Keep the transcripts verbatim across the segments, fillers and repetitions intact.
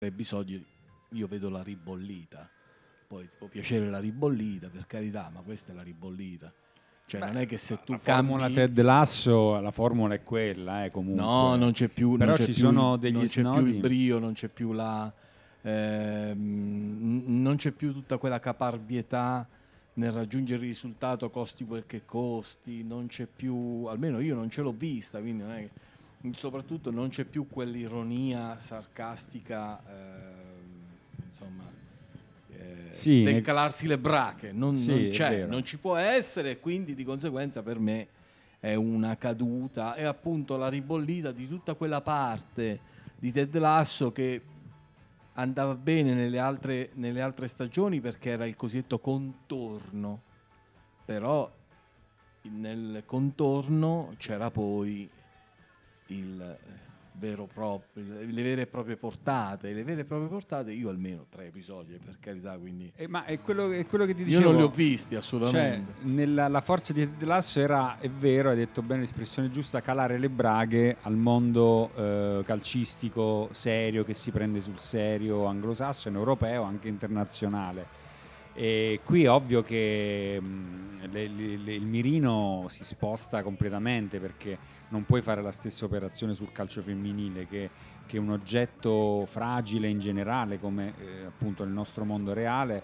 episodi io vedo la ribollita. Poi ti può piacere la ribollita, per carità, ma questa è la ribollita. Cioè, Beh, non è che se tu la cambi... formula Ted Lasso, la formula è quella, eh, comunque. No, non c'è più, Però non c'è ci più sono il, degli non c'è snodi. più il brio, non c'è più la ehm, non c'è più tutta quella caparbietà nel raggiungere il risultato costi quel che costi, non c'è più, almeno io non ce l'ho vista, quindi non è che, soprattutto non c'è più quell'ironia sarcastica, ehm, insomma, eh, Sì, del ne- calarsi le brache, non, Sì, non è c'è, vero. non ci può essere, quindi di conseguenza per me è una caduta, è appunto la ribollita di tutta quella parte di Ted Lasso che andava bene nelle altre, nelle altre stagioni perché era il cosiddetto contorno, però nel contorno c'era poi il vero proprio, le vere e proprie portate, le vere e proprie portate, io almeno tre episodi, per carità, quindi Eh, ma è quello, è quello che ti io dicevo. non li ho visti Cioè, assolutamente. nella, la forza di Ted Lasso era, è vero, hai detto bene l'espressione giusta, calare le braghe al mondo eh, calcistico serio, che si prende sul serio, anglosassone, europeo, anche internazionale. E qui è ovvio che mh, le- le- le- il mirino si sposta completamente, perché non puoi fare la stessa operazione sul calcio femminile, che, che è un oggetto fragile in generale, come eh, appunto nel nostro mondo reale,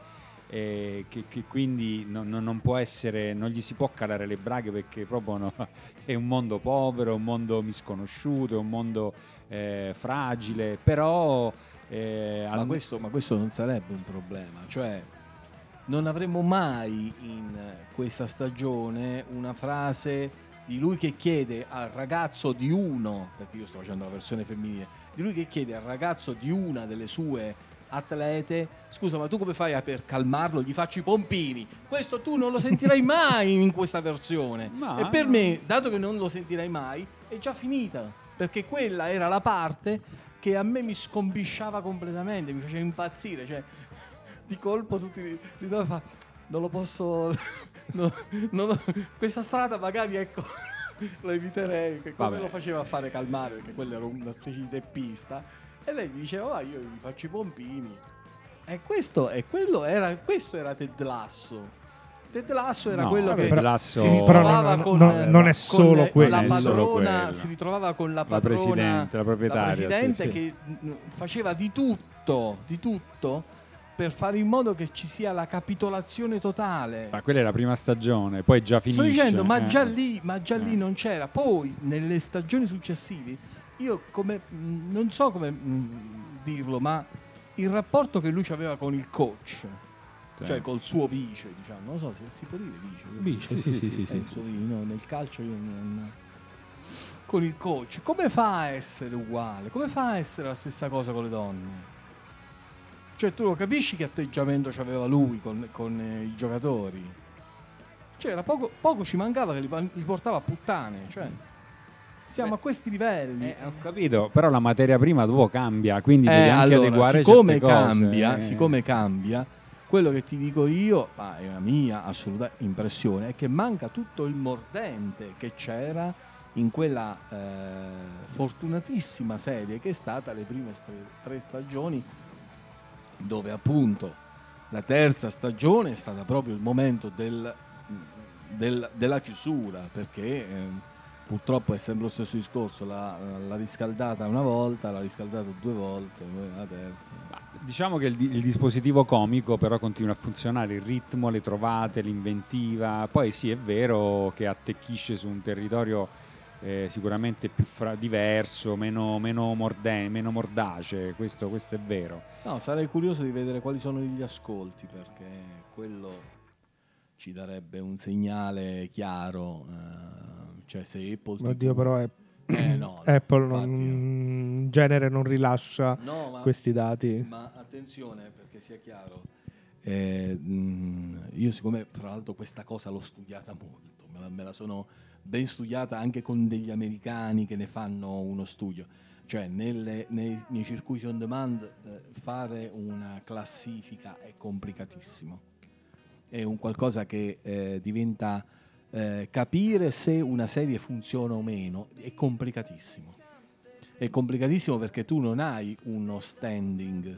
e che, che quindi non, non- non può essere, non gli si può calare le braghe, perché proprio no, è un mondo povero, è un mondo misconosciuto, è un mondo eh, fragile, però eh, Ma al- questo, ma questo non sarebbe un problema, cioè non avremo mai in questa stagione una frase di lui che chiede al ragazzo di uno, perché io sto facendo la versione femminile, di lui che chiede al ragazzo di una delle sue atlete: scusa, ma tu come fai a per calmarlo? Gli faccio i pompini. Questo tu non lo sentirai mai in questa versione. Ma E per me, dato che non lo sentirai mai, è già finita, perché quella era la parte che a me mi scombisciava completamente, mi faceva impazzire, cioè di colpo tutti li, li do e fa, non lo posso no, non lo- questa strada magari, ecco, lo eviterei, che come Vabbè. lo faceva a fare calmare, perché quello era una specie di teppista, e lei gli diceva va, io gli faccio i pompini, e questo e quello era questo era Ted Lasso. Ted Lasso era No, quello vabbè, che Ted Lasso- si Però ritrovava non- con, non- non è con solo quello. la Non è solo padrona, quello. si ritrovava con la La padrona, presidente, la proprietaria, sì, presidente sì. che mh, faceva di tutto, di tutto per fare in modo che ci sia la capitolazione totale. Ma quella è la prima stagione, poi già finisce. Sto dicendo, ma eh. già lì, ma già lì Eh. non c'era. Poi nelle stagioni successive, io come mh, non so come mh, dirlo, ma il rapporto che lui aveva con il coach, Sì. cioè col suo vice, diciamo, non so se si può dire vice. Vice, Sì, sì, sì, sì, sì, sì, Eh, il sì, suo sì. vice, no, nel calcio io non... Con il coach, come fa a essere uguale? Come fa a essere la stessa cosa con le donne? Cioè, tu lo capisci che atteggiamento c'aveva lui con, con eh, i giocatori? Cioè, era poco, poco ci mancava che li, li portava a puttane. Cioè, siamo Beh, a questi livelli. Eh, ho capito, però la materia prima dopo cambia, quindi Eh, devi anche allora, adeguare siccome certe cose. cambia, eh. siccome cambia, quello che ti dico io, ma è una mia assoluta impressione, è che manca tutto il mordente che c'era in quella eh, fortunatissima serie che è stata le prime stre- tre stagioni, dove appunto la terza stagione è stata proprio il momento del, del- della chiusura, perché eh, purtroppo è sempre lo stesso discorso, l'ha, l'ha riscaldata una volta, l'ha riscaldata due volte, poi la terza. Ma diciamo che il, di- il dispositivo comico però continua a funzionare, il ritmo, le trovate, l'inventiva. Poi sì, è vero che attecchisce su un territorio eh, sicuramente più fra- diverso, meno, meno, morde- meno mordace, questo, questo è vero. No, sarei curioso di vedere quali sono gli ascolti, perché quello ci darebbe un segnale chiaro, eh, cioè se Apple tivù... Oddio, però è- Eh, no, no, Apple infatti, non, in genere non rilascia no, ma, questi dati. ma attenzione, perché sia chiaro, eh, mh, io siccome fra l'altro questa cosa l'ho studiata molto, me la, me la sono ben studiata anche con degli americani che ne fanno uno studio, cioè nelle- nei, nei circuiti on demand eh, fare una classifica è complicatissimo, è un qualcosa che eh, diventa eh, capire se una serie funziona o meno è complicatissimo. è complicatissimo perché tu non hai uno standing